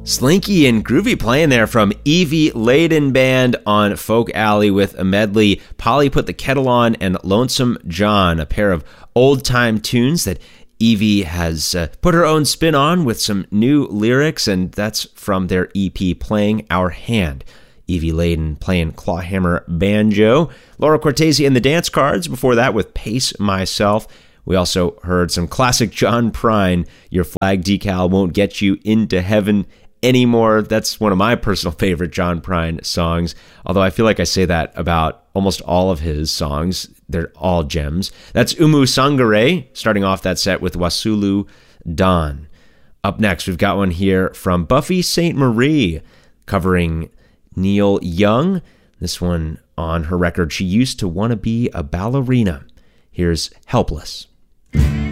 Slinky and groovy playing there from Evie Layden Band on Folk Alley with a medley, Polly Put the Kettle On and Lonesome John, a pair of old-time tunes that Evie has put her own spin on with some new lyrics, and that's from their EP, Playing Our Hand. Evie Layden playing clawhammer banjo. Laura Cortese and the Dance Cards before that with Pace Myself. We also heard some classic John Prine, Your Flag Decal Won't Get You Into Heaven Anymore. That's one of my personal favorite John Prine songs, although I feel like I say that about almost all of his songs. They're all gems. That's Umu Sangare, starting off that set with Wasulu Dawn. Up next, we've got one here from Buffy St. Marie, covering Neil Young. This one on her record, She Used to Want to Be a Ballerina. Here's Helpless.